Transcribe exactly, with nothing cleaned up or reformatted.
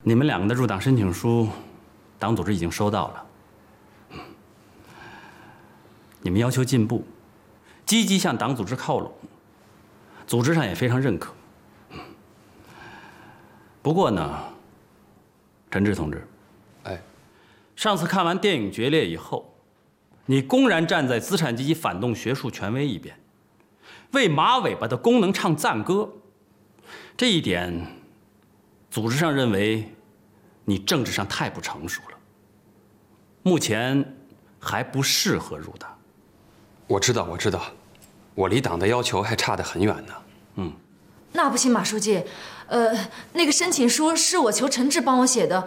你们两个的入党申请书，党组织已经收到了。你们要求进步，积极向党组织靠拢，组织上也非常认可。不过呢，陈志同志， 哎， 上次看完电影《决裂》以后，你公然站在资产阶级反动学术权威一边，为马尾巴的功能唱赞歌，这一点，组织上认为你政治上太不成熟了，目前还不适合入党。 我知道，我知道，我离党的要求还差得很远呢。 嗯， 那不行，马书记，呃，那个申请书是我求陈志帮我写的，